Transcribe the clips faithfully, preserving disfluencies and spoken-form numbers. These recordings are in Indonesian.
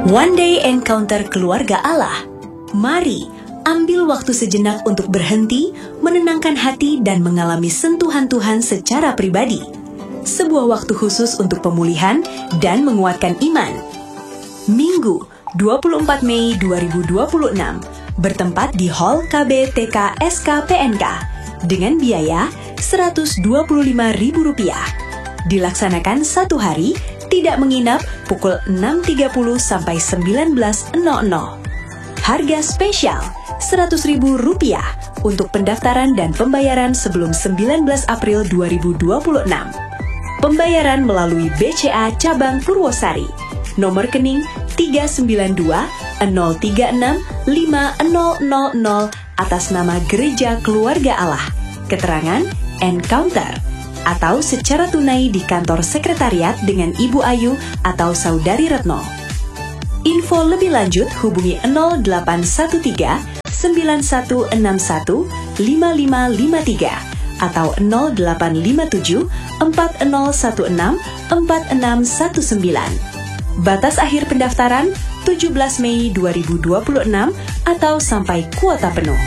One Day Encounter Keluarga Allah. Mari ambil waktu sejenak untuk berhenti, menenangkan hati dan mengalami sentuhan Tuhan secara pribadi. Sebuah waktu khusus untuk pemulihan dan menguatkan iman. Minggu, dua puluh empat Mei dua ribu dua puluh enam, bertempat di Hall K B T K S K P N K dengan biaya seratus dua puluh lima ribu rupiah. Dilaksanakan satu hari, tidak menginap, pukul enam tiga puluh sampai sembilan belas nol nol. Harga spesial seratus ribu rupiah untuk pendaftaran dan pembayaran sebelum sembilan belas April dua ribu dua puluh enam. Pembayaran melalui B C A Cabang Purwosari. Nomor rekening tiga sembilan dua nol tiga enam lima nol nol nol atas nama Gereja Keluarga Allah. Keterangan Encounter. Atau secara tunai di kantor sekretariat dengan Ibu Ayu atau Saudari Retno. Info lebih lanjut hubungi nol delapan satu tiga sembilan satu enam satu lima lima lima tiga atau nol delapan lima tujuh empat nol satu enam empat enam satu sembilan. Batas akhir pendaftaran tujuh belas Mei dua ribu dua puluh enam atau sampai kuota penuh.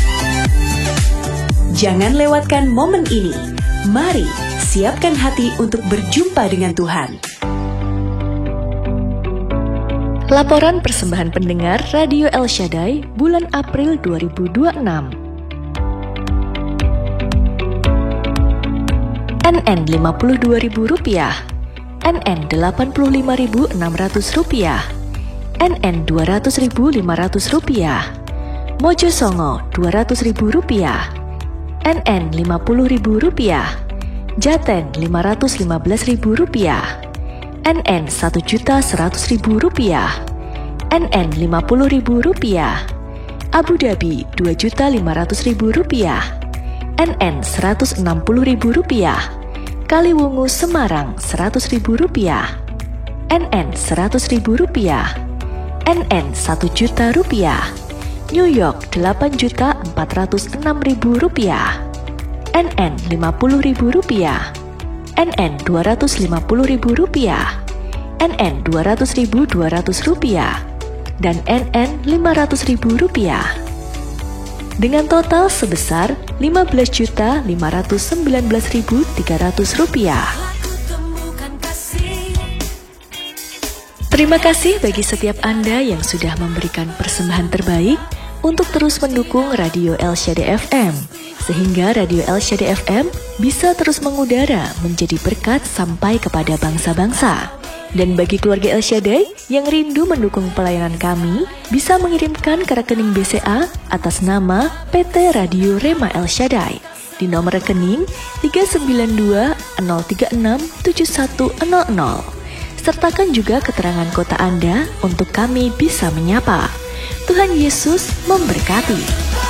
Jangan lewatkan momen ini. Mari siapkan hati untuk berjumpa dengan Tuhan. Laporan persembahan pendengar Radio El Shaddai bulan April dua ribu dua puluh enam. N N lima puluh dua ribu rupiah, N N delapan puluh lima ribu enam ratus rupiah, N N dua ratus ribu lima ratus rupiah, Mojo Songo dua ratus ribu rupiah, N N lima puluh ribu rupiah, Jaten lima ratus lima belas ribu rupiah, N N satu juta seratus ribu rupiah, N N lima puluh ribu rupiah, Abu Dhabi dua juta lima ratus ribu rupiah, N N seratus enam puluh ribu rupiah, Kaliwungu Semarang seratus ribu rupiah, N N seratus ribu rupiah, N N satu juta rupiah, New York delapan juta empat ratus enam ribu rupiah, N N lima puluh ribu rupiah, N N dua ratus lima puluh ribu rupiah, N N dua ratus ribu dua ratus rupiah, dan N N lima ratus ribu rupiah. Dengan total sebesar lima belas juta lima ratus sembilan belas ribu tiga ratus rupiah. Terima kasih bagi setiap Anda yang sudah memberikan persembahan terbaik untuk terus mendukung Radio El Shaddai F M, sehingga Radio El Shaddai F M bisa terus mengudara menjadi berkat sampai kepada bangsa-bangsa. Dan bagi keluarga El Shaddai yang rindu mendukung pelayanan kami, bisa mengirimkan ke rekening B C A atas nama P T Radio Rema El Shaddai di nomor rekening tiga sembilan dua nol tiga enam tujuh satu nol nol. Sertakan juga keterangan kota Anda untuk kami bisa menyapa. Tuhan Yesus memberkati.